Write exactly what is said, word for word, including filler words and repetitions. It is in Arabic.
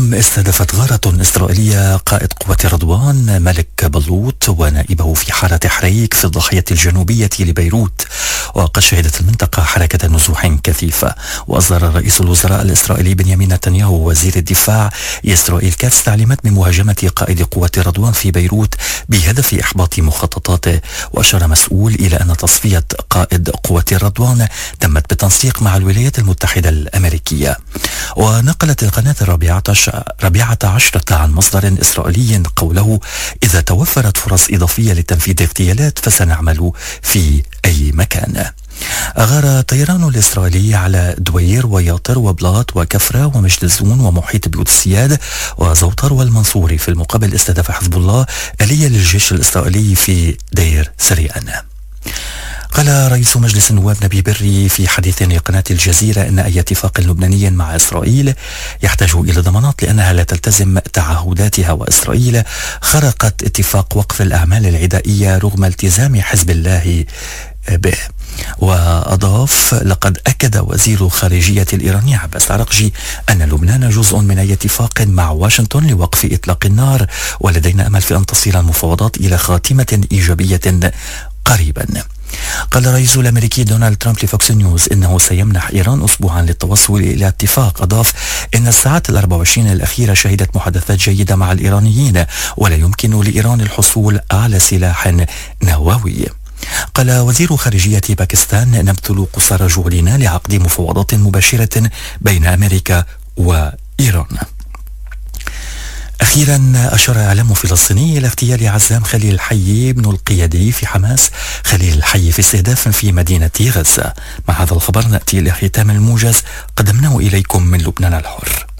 اليوم استهدفت غارة إسرائيلية قائد قوات رضوان ملك بلوط ونائبه في حارة حريك في الضاحية الجنوبية لبيروت. وقد شهدت المنطقة حركة نزوح كثيفة. وأصدر رئيس الوزراء الإسرائيلي بنيامين نتنياهو وزير الدفاع إسرائيل كاتس تعليمات بمهاجمة قائد قوات رضوان في بيروت بهدف إحباط مخططاته. وأشار مسؤول إلى أن تصفية قائد قوات رضوان تمت بالتنسيق مع الولايات المتحدة الأمريكية. ونقلت القناة الرابعة رابعة عشرة عن مصدر إسرائيلي قوله: إذا توفرت فرص إضافية لتنفيذ اغتيالات فسنعمل في أي مكان. أغار طيران الإسرائيلي على دوير وياطر وبلاط وكفرة ومجدزون ومحيط بيوت السياد وزوطر والمنصوري. في المقابل استهدف حزب الله آلية للجيش الإسرائيلي في دير سريان. قال رئيس مجلس النواب نبي بري في حديث لقناة الجزيرة أن أي اتفاق لبناني مع إسرائيل يحتاج إلى ضمانات لأنها لا تلتزم تعهداتها، وإسرائيل خرقت اتفاق وقف الأعمال العدائية رغم التزام حزب الله به. وأضاف: لقد أكد وزير الخارجية الإيراني عباس عرقجي أن لبنان جزء من أي اتفاق مع واشنطن لوقف إطلاق النار، ولدينا أمل في أن تصل المفاوضات إلى خاتمة إيجابية قريبا. قال الرئيس الأمريكي دونالد ترامب لفوكس نيوز إنه سيمنح إيران أسبوعا للتوصل إلى اتفاق. أضاف إن الساعات الأربع وعشرين الأخيرة شهدت محادثات جيدة مع الإيرانيين ولا يمكن لإيران الحصول على سلاح نووي. قال وزير خارجية باكستان: نبذل قصارى جهودنا لعقد مفاوضات مباشرة بين أمريكا وإيران. أخيرا أشار إعلام فلسطيني إلى اغتيال عزام خليل الحي بن القيادي في حماس. خليل الحي في استهداف في مدينة غزة. مع هذا الخبر نأتي إلى ختام الموجز قدمناه إليكم من لبنان الحر.